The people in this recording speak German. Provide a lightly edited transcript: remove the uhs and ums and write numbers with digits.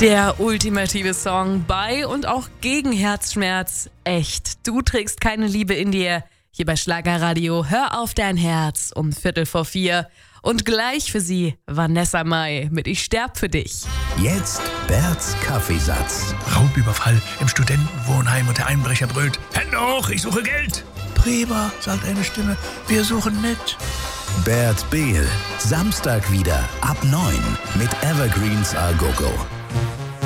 Der ultimative Song bei und auch gegen Herzschmerz. Echt, du trägst keine Liebe in dir. Hier bei Schlagerradio Hör auf dein Herz um 3:45. Und gleich für sie Vanessa Mai mit Ich sterb für dich. Jetzt Berts Kaffeesatz. Raubüberfall im Studentenwohnheim und der Einbrecher brüllt: Hände hoch, ich suche Geld. Prima, sagt eine Stimme, wir suchen nicht. Bert Behl, Samstag wieder ab 9 mit Evergreens A Go Go.